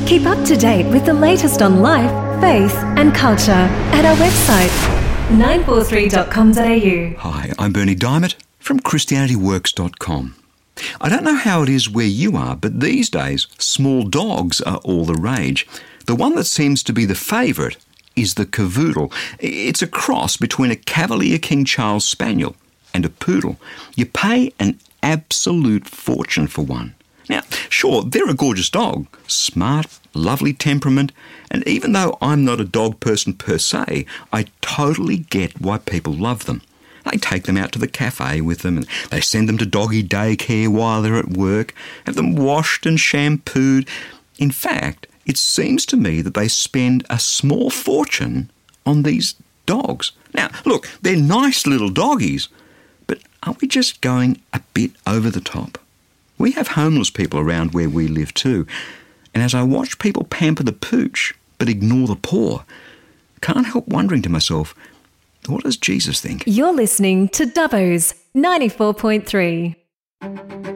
Keep up to date with the latest on life, faith and culture at our website 943.com.au. Hi, I'm Bernie Diamond from ChristianityWorks.com. I don't know how it is where you are, but these days small dogs are all the rage. The one that seems to be the favourite is the Cavoodle. It's a cross between a Cavalier King Charles Spaniel and a poodle. You pay an absolute fortune for one. Now, sure, they're a gorgeous dog, smart, lovely temperament, and even though I'm not a dog person per se, I totally get why people love them. They take them out to the cafe with them and they send them to doggy daycare while they're at work, have them washed and shampooed. In fact, it seems to me that they spend a small fortune on these dogs. Now, look, they're nice little doggies, but are we just going a bit over the top? We have homeless people around where we live too, and as I watch people pamper the pooch but ignore the poor, I can't help wondering to myself, what does Jesus think? You're listening to Dubbo's 94.3.